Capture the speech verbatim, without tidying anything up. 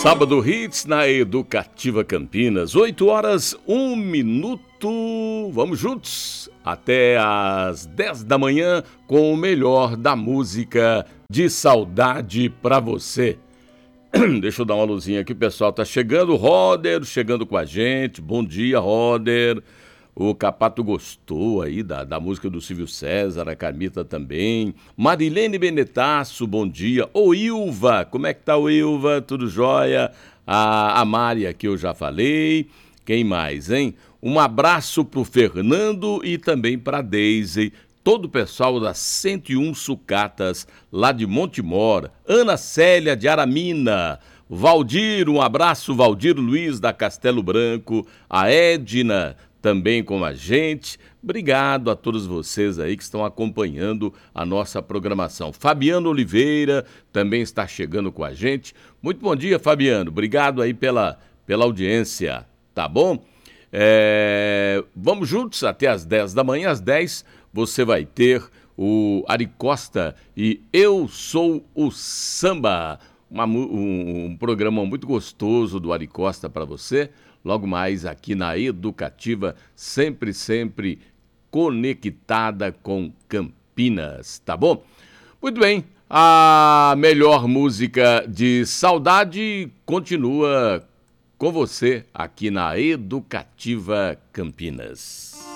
Sábado Hits na Educativa Campinas, oito horas, um minuto. Vamos juntos até às dez da manhã com o melhor da música de saudade pra você. Deixa eu dar uma luzinha aqui, o pessoal tá chegando. Roder chegando com a gente. Bom dia, Roder. O Capato gostou aí da, da música do Silvio César, a Carmita também. Marilene Benetasso, bom dia. Ô Ilva, como é que tá o Ilva? Tudo jóia? A, a Mária, que eu já falei. Quem mais, hein? Um abraço pro Fernando e também pra Deise. Todo o pessoal das cento e um Sucatas, lá de Montemor. Ana Célia de Aramina. Valdir, um abraço, Valdir Luiz da Castelo Branco. A Edna também com a gente. Obrigado a todos vocês aí que estão acompanhando a nossa programação. Fabiano Oliveira também está chegando com a gente. Muito bom dia, Fabiano. Obrigado aí pela, pela audiência, tá bom? É, vamos juntos até às dez da manhã. Às dez você vai ter o Ari Costa e Eu Sou o Samba. Uma, um, um programa muito gostoso do Ari Costa para você. Logo mais aqui na Educativa, sempre, sempre conectada com Campinas, tá bom? Muito bem, a melhor música de saudade continua com você aqui na Educativa Campinas.